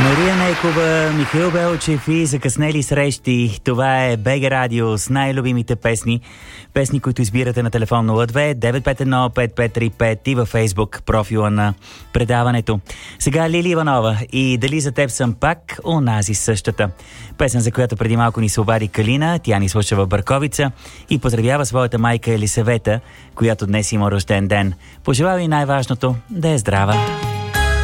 Мария Нейкова, Михаил Белчев и закъснели срещи. Това е БГ Радио с най-любимите песни. Песни, които избирате на телефон 02-951-5535 и във Фейсбук профила на предаването. Сега Лили Иванова и Дали за теб съм пак, онази същата. Песен, за която преди малко ни се обади Калина. Тя ни слуша в Бърковица и поздравява своята майка Елисавета, която днес има рожден ден. Пожелава и най-важното, да е здрава.